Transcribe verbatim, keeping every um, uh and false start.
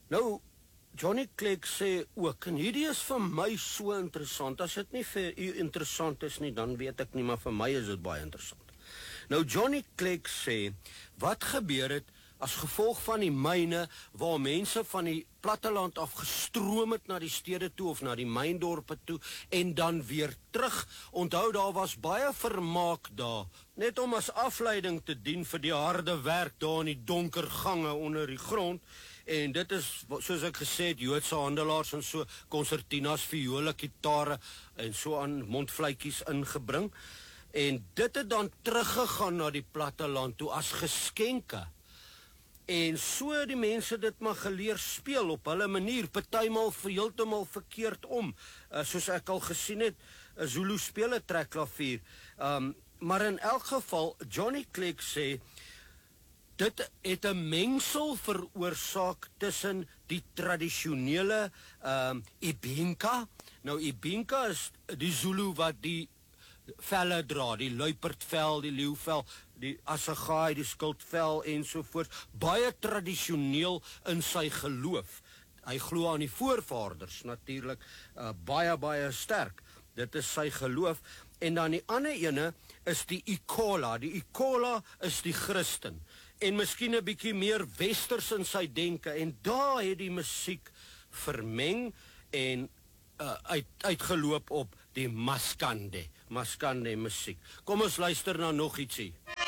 Nou, Johnny Clegg sê ook, en hierdie is vir my so interessant, as dit nie vir u interessant is nie, dan weet ek nie, maar vir my is dit baie interessant. Nou, Johnny Clegg sê, wat gebeur het as gevolg van die myne, waar mense van die platteland af gestroom het na die stede toe, of na die myndorpe toe, en dan weer terug. Onthou, daar was baie vermaak daar, net om as afleiding te dien vir die harde werk daar in die donker gange onder die grond. En dit is, soos ek gesê het, Joodse handelaars en so, konsertinas, viole, gitare, en so aan mondvleitjies ingebring. En dit het dan teruggegaan na die platteland toe as geskenke. En so die mense dit maar geleer speel op hulle manier, partymal heeltemal verkeerd om. Uh, soos ek al gesien het, 'n Zulu speel 'n trekklavier. Um, maar in elk geval, Johnny Clegg sê, dit het 'n mengsel veroorsaak tussen die tradisionele um, Ibinka. Nou, Ibinka is die Zulu wat die velle dra, die luiperdvel, die leeuvel, die assegaai, die skildvel en sovoorts, baie tradisioneel in sy geloof. Hy glo aan die voorvaders natuurlik, uh, baie baie sterk. Dit is sy geloof. En dan die ander ene is die Ikola. Die Ikola is die Christen. En miskien 'n bietjie meer westers in sy denke. En daar het die musiek vermeng en Uh, uit, uitgeloop op die Maskande, Maskande musiek. Kom ons luister na nog ietsie.